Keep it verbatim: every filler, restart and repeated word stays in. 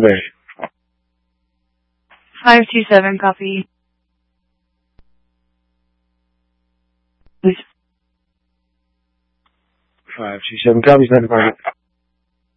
there. five two seven, copy. five two seven, copy, stand by.